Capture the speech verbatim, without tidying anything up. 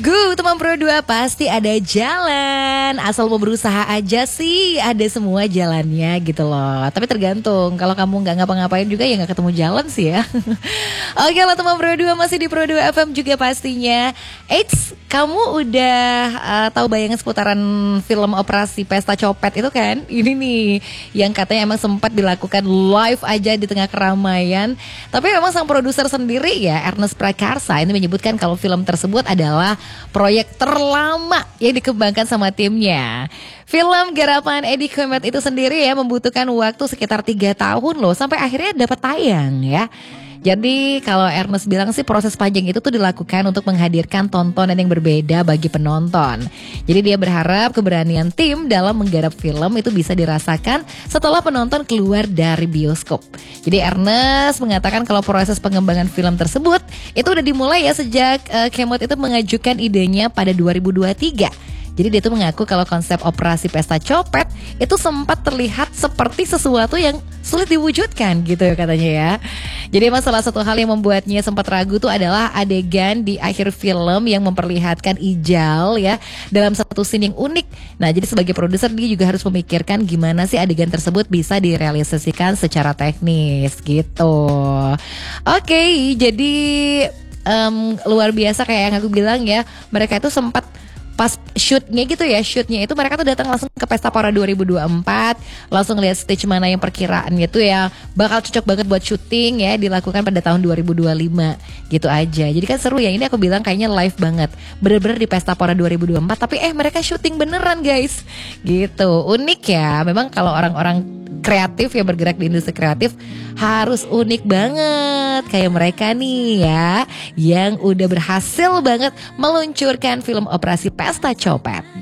Gu, teman Pro dua pasti ada jalan. Asal mau berusaha aja sih ada semua jalannya gitu loh. Tapi tergantung, kalau kamu gak ngapa-ngapain juga ya gak ketemu jalan sih ya. Oke lah teman Pro dua, masih di Pro dua F M juga pastinya. Eits, kamu udah uh, tahu bayangan seputaran film Operasi Pesta Copet itu kan? Ini nih yang katanya emang sempat dilakukan live aja di tengah keramaian. Tapi memang sang produser sendiri ya, Ernest Prakarsa, ini menyebutkan kalau film tersebut adalah proyek terlama yang dikembangkan sama timnya. Film garapan Eddie Komet itu sendiri ya membutuhkan waktu sekitar tiga tahun loh sampai akhirnya dapat tayang ya. Jadi kalau Ernest bilang sih proses panjang itu tuh dilakukan untuk menghadirkan tontonan yang berbeda bagi penonton. Jadi dia berharap keberanian tim dalam menggarap film itu bisa dirasakan setelah penonton keluar dari bioskop. Jadi Ernest mengatakan kalau proses pengembangan film tersebut itu udah dimulai ya sejak uh, Kemot itu mengajukan idenya pada dua ribu dua puluh tiga. Jadi dia tuh mengaku kalau konsep Operasi Pesta Copet itu sempat terlihat seperti sesuatu yang sulit diwujudkan gitu katanya ya. Jadi emang salah satu hal yang membuatnya sempat ragu tuh adalah adegan di akhir film yang memperlihatkan Ijal ya dalam satu scene yang unik. Nah jadi sebagai produser dia juga harus memikirkan gimana sih adegan tersebut bisa direalisasikan secara teknis gitu. Oke, jadi um, luar biasa kayak yang aku bilang ya, mereka itu sempat pas shootnya gitu ya, shootnya itu mereka tuh datang langsung ke Pesta Pora dua ribu dua puluh empat, langsung lihat stage mana yang perkiraannya tuh ya bakal cocok banget buat syuting ya, dilakukan pada tahun dua ribu dua puluh lima gitu aja. Jadi kan seru ya, ini aku bilang kayaknya live banget, bener-bener di Pesta Pora dua ribu dua puluh empat, tapi eh mereka syuting beneran guys gitu. Unik ya, memang kalau orang-orang kreatif ya, bergerak di industri kreatif harus unik banget kayak mereka nih ya, yang udah berhasil banget meluncurkan film Operasi Pesta Copet.